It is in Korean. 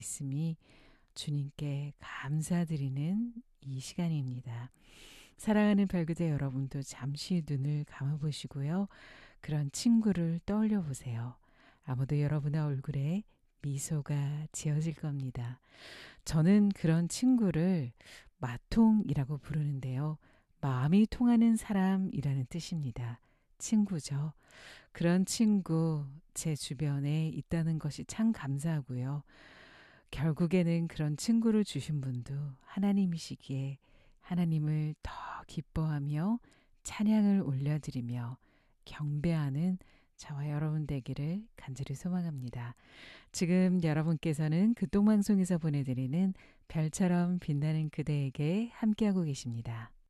있음이 주님께 감사드리는 이 시간입니다. 사랑하는 별그대 여러분도 잠시 눈을 감아보시고요. 그런 친구를 떠올려 보세요. 아무도 여러분의 얼굴에 미소가 지어질 겁니다. 저는 그런 친구를 마통이라고 부르는데요. 마음이 통하는 사람이라는 뜻입니다. 친구죠. 그런 친구 제 주변에 있다는 것이 참 감사하고요. 결국에는 그런 친구를 주신 분도 하나님이시기에 하나님을 더 기뻐하며 찬양을 올려드리며 경배하는 저와 여러분 되기를 간절히 소망합니다. 지금 여러분께서는 극동방송에서 보내드리는 별처럼 빛나는 그대에게 함께하고 계십니다.